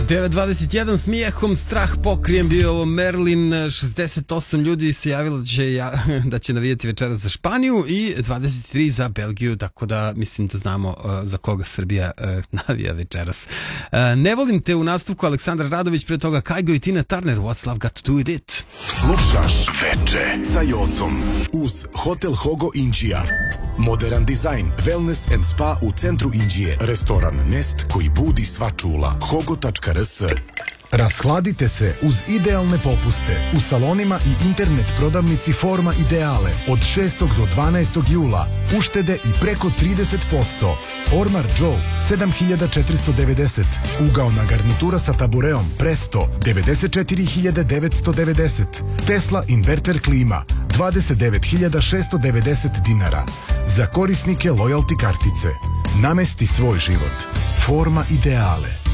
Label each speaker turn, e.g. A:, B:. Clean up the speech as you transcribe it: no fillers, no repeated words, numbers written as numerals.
A: 9.21 smijehom strah pokrijem bio Merlin. 68 ljudi se javilo da će navijati večeras za Španiju i 23 za Belgiju, tako da mislim da znamo za koga Srbija navija večeras. Ne volim te u nastavku Aleksandar Radović, pre toga Kajgo i Tina Turner, What's Love Got to Do With It.
B: Slušaš Veče sa Jocom uz Hotel Hogo Inđija. Modern dizajn, wellness and spa u centru Inđije. Restoran Nest koji budi sva čula. Hogo.rs. Rashladite se uz idealne popuste u salonima i internet prodavnici Forma Ideale od 6. do 12. jula. Uštede i preko 30%. Ormar Joe 7490. Ugaona garnitura sa tabureom Presto 94.990. Tesla inverter klima 29.690 dinara. Za korisnike loyalty kartice. Namesti svoj život. Forma Ideale.